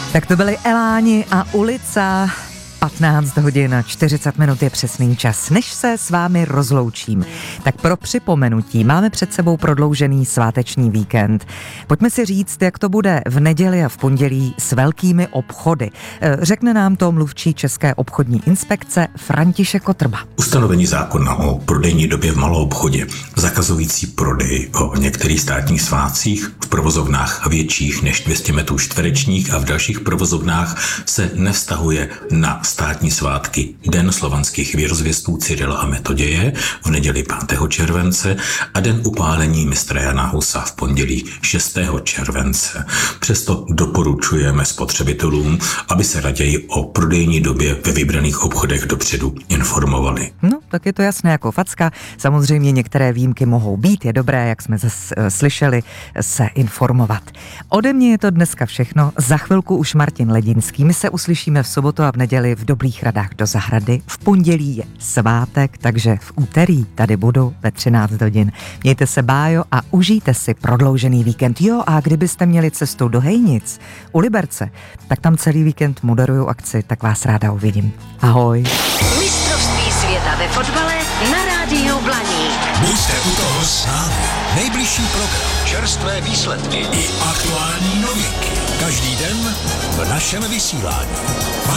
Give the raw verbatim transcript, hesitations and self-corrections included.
Tak to byly Eláni a Ulica. patnáct hodin a čtyřicet minut je přesný čas, než se s vámi rozloučím. Tak pro připomenutí máme před sebou prodloužený sváteční víkend. Pojďme si říct, jak to bude v neděli a v pondělí s velkými obchody. Řekne nám to mluvčí České obchodní inspekce František Kotrba. Ustanovení zákona o prodejní době v maloobchodě zakazující prodej o některých státních svátcích v provozovnách větších než dvě stě metrů čtverečních a v dalších provozovnách se nevztahuje na státní svátky Den slovanských věrozvěstů Cyrila a Metoděje v neděli pátého července a Den upálení mistra Jana Husa v pondělí šestého července. Přesto doporučujeme spotřebitelům, aby se raději o prodejní době ve vybraných obchodech dopředu informovali. No, tak je to jasné jako facka. Samozřejmě některé výjimky mohou být. Je dobré, jak jsme zase slyšeli, se informovat. Ode mě je to dneska všechno. Za chvilku už Martin Ledinský. My se uslyšíme v sobotu a v neděli v Dobrých radách do zahrady. V pondělí je svátek, takže v úterý tady budu ve třináct hodin. Mějte se bájo a užijte si prodloužený víkend. Jo, a kdybyste měli cestu do Hejnic u Liberce, tak tam celý víkend moderuju akci, tak vás ráda uvidím. Ahoj. Mistrovství světa ve fotbale na rádiu Blaník. Buďte u toho s námi. Nejbližší program, čerstvé výsledky i aktuální novinky. Každý den v našem vysílání.